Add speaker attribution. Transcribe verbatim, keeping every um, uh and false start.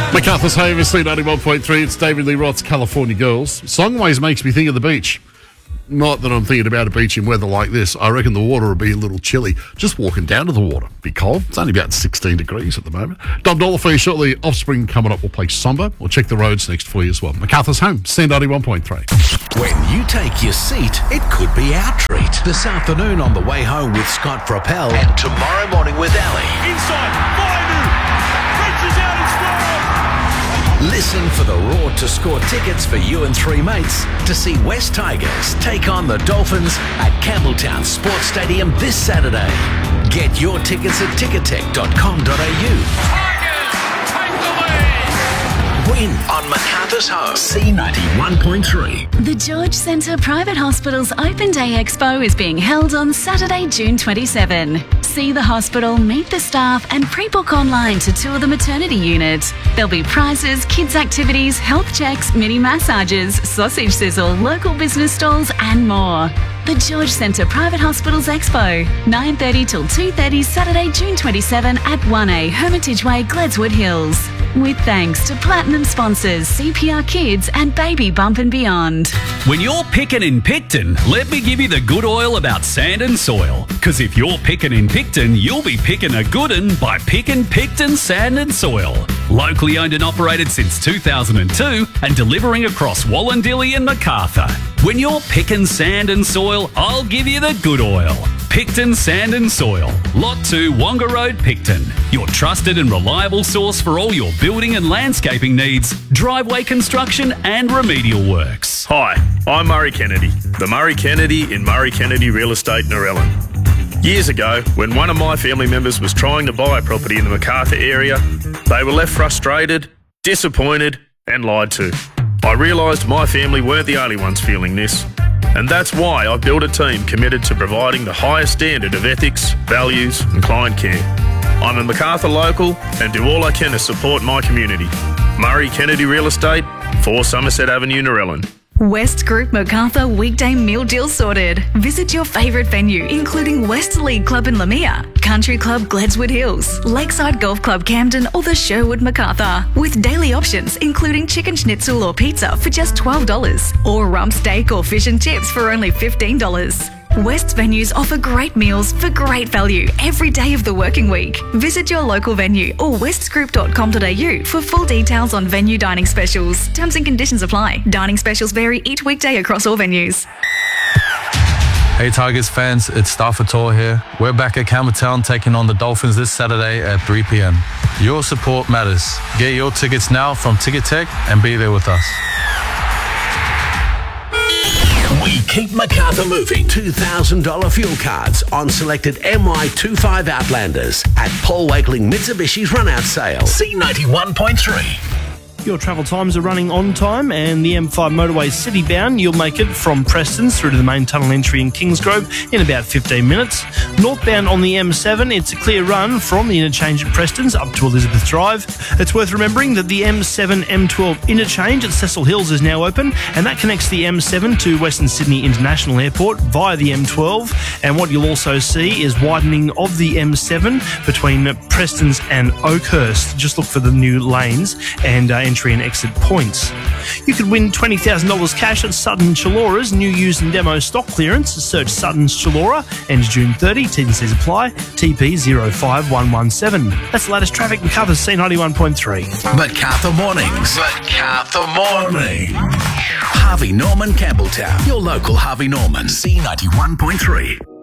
Speaker 1: MacArthur's Home is C ninety-one point three. It's David Lee Roth's California Girls. Song always makes me think of the beach. Not that I'm thinking about a beach in weather like this. I reckon the water will be a little chilly. Just walking down to the water. Be cold. It's only about sixteen degrees at the moment. Dom Dollar for you shortly. Offspring coming up. We'll play Samba. We'll check the roads next for you as well. MacArthur's Home, C ninety-one point three.
Speaker 2: When you take your seat, it could be our treat. This afternoon on The Way Home with Scott Propel. And tomorrow morning with Ali.
Speaker 3: Inside, Baidu, reaches out and scores!
Speaker 2: Listen for the Raw to Score tickets for you and three mates to see West Tigers take on the Dolphins at Campbelltown Sports Stadium this Saturday. Get your tickets at ticketek dot com dot a u.
Speaker 3: Tigers take the lead!
Speaker 2: Win on MacArthur's Home, C ninety-one point three.
Speaker 4: The George Centre Private Hospital's Open Day Expo is being held on Saturday, June twenty-seventh. See the hospital, meet the staff and pre-book online to tour the maternity unit. There'll be prizes, kids activities, health checks, mini massages, sausage sizzle, local business stalls and more. The George Centre Private Hospitals Expo, nine thirty till two thirty Saturday, June twenty-seventh at one A Hermitage Way, Gledswood Hills. With thanks to Platinum sponsors C P R Kids and Baby Bump and Beyond.
Speaker 5: When you're picking in Picton, let me give you the good oil about sand and soil. Because if you're picking in Picton, you'll be picking a good un by picking Picton Sand and Soil. Locally owned and operated since two thousand two and delivering across Wallandilly and MacArthur. When you're picking sand and soil, I'll give you the good oil. Picton Sand and Soil, Lot two, Wonga Road, Picton. Your trusted and reliable source for all your building and landscaping needs, driveway construction and remedial works.
Speaker 6: Hi, I'm Murray Kennedy, the Murray Kennedy in Murray Kennedy Real Estate Narellan. Years ago, when one of my family members was trying to buy a property in the MacArthur area, they were left frustrated, disappointed and lied to. I realised my family weren't the only ones feeling this. And that's why I've built a team committed to providing the highest standard of ethics, values and client care. I'm a MacArthur local and do all I can to support my community. Murray Kennedy Real Estate, four Somerset Avenue, Narellan.
Speaker 4: West Group MacArthur weekday meal deal sorted. Visit your favourite venue including West League Club in Lamia, Country Club Gledswood Hills, Lakeside Golf Club Camden or the Sherwood MacArthur. With daily options including chicken schnitzel or pizza for just twelve dollars or rump steak or fish and chips for only fifteen dollars. West's venues offer great meals for great value every day of the working week. Visit your local venue or west group dot com dot a u for full details on venue dining specials. Terms and conditions apply. Dining specials vary each weekday across all venues.
Speaker 7: Hey Tigers fans, it's Stafford Tor here. We're back at Campbelltown taking on the Dolphins this Saturday at three p m. Your support matters. Get your tickets now from Ticketek and be there with us.
Speaker 2: We keep MacArthur moving. two thousand dollars fuel cards on selected M Y twenty-five Outlanders at Paul Wakeling Mitsubishi's run-out sale. C ninety-one point three.
Speaker 8: Your travel times are running on time and the M five motorway city-bound, you'll make it from Prestons through to the main tunnel entry in Kingsgrove in about fifteen minutes. Northbound on the M seven, it's a clear run from the interchange at Prestons up to Elizabeth Drive. It's worth remembering that the M seven M twelve interchange at Cecil Hills is now open and that connects the M seven to Western Sydney International Airport via the M twelve. And what you'll also see is widening of the M seven between Prestons and Oakhurst. Just look for the new lanes and uh, entry and exit points. You could win twenty thousand dollars cash at Sutton Chalora's new used and demo stock clearance. Search Sutton's Chalora, ends June thirtieth. T's and C's apply. T P zero five one one seven. That's the latest traffic. MacArthur's C ninety-one point three.
Speaker 2: MacArthur Mornings. MacArthur Morning. Harvey Norman Campbelltown. Your local Harvey Norman. C ninety-one point three.